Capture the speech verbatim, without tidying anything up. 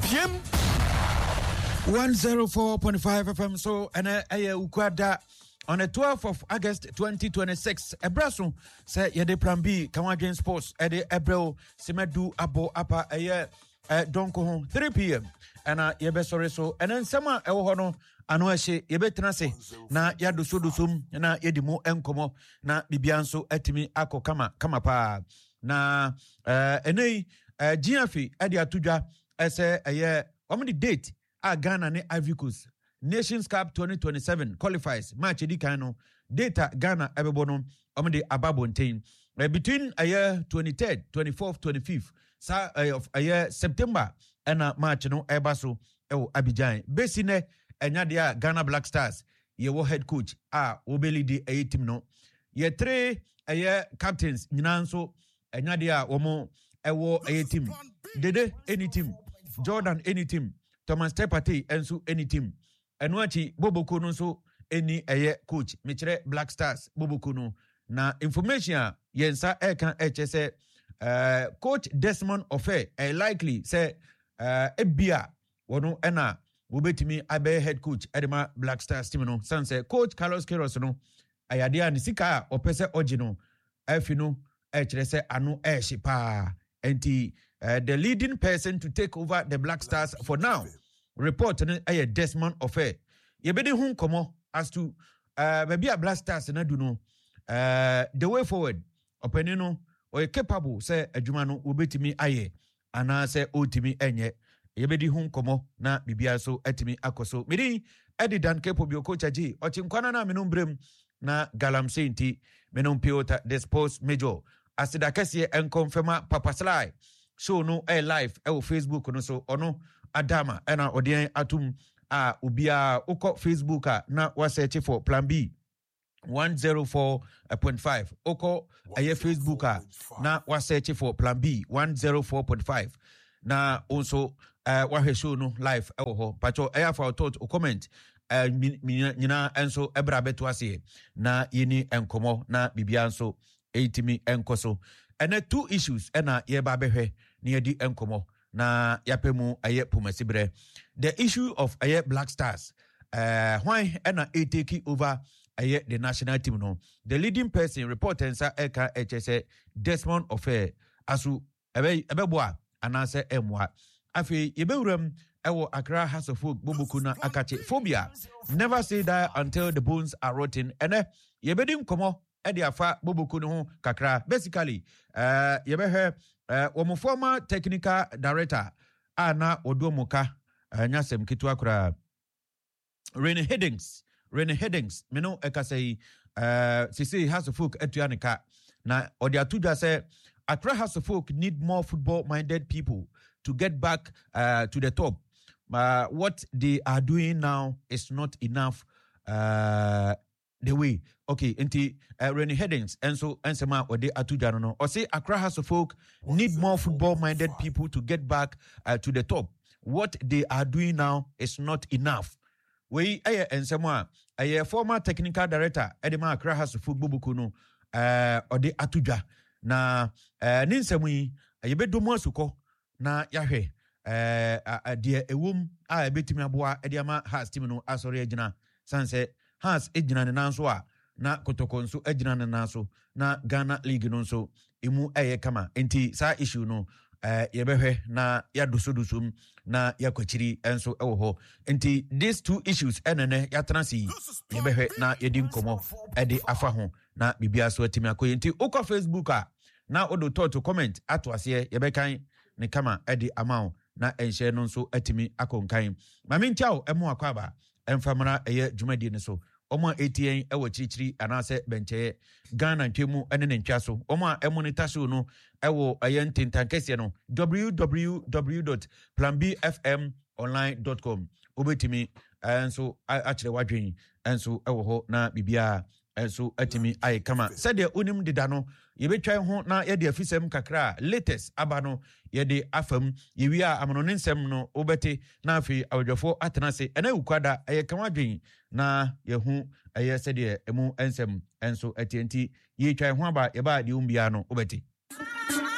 one oh four point five F M. So, and I ukwada on the twelfth of August twenty twenty-six. Ebraso say yede plan B Kawadjen Sports ede Ebreo Simedu Abo Apa aye donko hon three p.m. and uh yebe sorry so and then sama ewo hono ano ehye yebe tenase na yado so dosum na yedimo enkomo na bibianso atimi akọ kama kama pa na eh enei G F ede atudwa ese aye omo the date a Ghana ne Ivory Coast Nations Cup twenty twenty-seven qualifies match edi kan no data Ghana ebebo no omo de ababonten uh, between a year twenty-third twenty-fourth twenty-fifth sa uh, of a year September and uh, match no ebaso ewo Abidjan besine enya de Ghana Black Stars ye wo head coach a obeli di a team no ye three a year captains nyina so enya de a womo ewo a team dede any team Jordan any team Thomas Tepate enso any team Enuachi Boboko no so any eye coach Michire Black Stars Boboko no na information yensa eka eche se uh, coach Desmond Ofe e likely say uh, ebia wono ena wobetimi abe head coach edema Black Stars team no sanse coach Carlos Queiroz no ayade ani sika opese ogino afino echere se anu ehye pa enti uh, the leading person to take over the Black Stars for now report no aye Desmond Ofe yebedi hun komo as to uh maybe a Black Stars na do no uh the way forward openi no o capable say adwuma no obetimi aye ana say otimi enye yebedi hun komo na bibia so atimi akoso medi edidan kepo bi coach aji ochinkwana na menum brem na galamse nti menum piota dispose major asida kese en confirma Papa Sly show no a live e Facebook no so ono Adama ena odien atum a ubia uko Facebook a na wa search for plan B one oh four point five uko aye Facebook a na wa search for plan B one oh four point five na also uh, wa show no live e ho pacho e afa thought o comment uh, nyina enso ebra beto ase na yini enkomo na bibia nso eitimi enkoso ena two issues ena ye ba behwe na yedi enkomo na yapemu aye pumasibre the issue of aye Black Stars uh why ena e take over aye the national team no the leading person reporter nsa eka hse Desmond Ofe asu ebe ebeboa anase emwa afi yebewuram ewo Accra House of Folk Boboku na akache phobia never say die until the bones are rotten ene yebedi nkomo edi afa Boboku no ho kakra basically uh yebehwe uh wo former technical director ana odomoka uh, nyasem kitu akura Rene Headings Rene Headings meno ekasei uh sisi House of Folk etuanika na odi atudwa say Accra House of Folk need more football minded people to get back uh, to the top. Uh, what they are doing now is not enough uh the way okay enti uh, Rene Headings and so ensema ode atujano no or say Accra House of Folk need more football minded people to get back uh, to the top. What they are doing now is not enough. We aye ensema aye former technical director edema Accra House of Folk Boboku no uh ode atujwa na uh, ninsemu yi ayebedomu asuko na yahwe eh uh, de ewum a ebetimi aboa ediama has team no asori agina sanse has egina ne nanso a na kotoko nso egina ne nanso na Ghana League no nso emu eye kama enti sa issue no eh yebehwe na yadosodosum na yakwachiri enso ewo ho enti these two issues enene yatransi yebehwe na yedi nkomo ede afa ho na bibia so atimi akoye enti ukọ Facebook a na odo to comment ato ase yebekan ne kama ede amount na enhye no nso atimi akonkan mame ntiawo emu akwaba emfamara eye dwumadi ne so omo atn ewo chirichiri anase benche Ghana ntwemu ene ne ntwa so omo a emonita show no ewo eye ntintankese no w w w dot plan b f m online dot com obetimi enso akire wadwen enso ewo ho na bibia enso atimi ai kama sede onim deda no yebetwa ho na yede afisem kakra latest abano yede afam yewia amononsem no obete na afi awdwofo atenase ena ukwada eye kama dwen na yehu eye sede emu ensem enso atienti yetwa ho aba yeba de umbia no obete